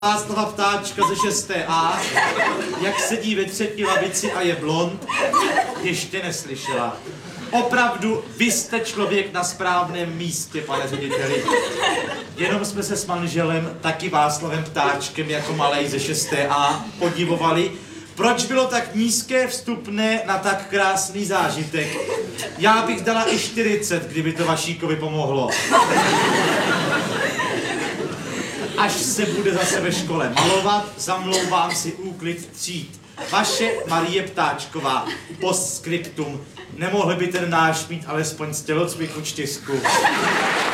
Václava Ptáčka ze 6A, jak sedí ve třetí lavici a je blond, ještě neslyšela. Opravdu, vy jste člověk na správném místě, pane řediteli. Jenom jsme se s manželem, taky Václavem Ptáčkem, jako malej ze 6A, podivovali, proč bylo tak nízké vstupné na tak krásný zážitek. Já bych dala i 40, kdyby to Vašíkovi pomohlo. Až se bude zase ve škole malovat, zamlouvám si úklid tříd. Vaše Marie Ptáčková, postscriptum. Nemohl by ten náš mít alespoň z tělocviku 4.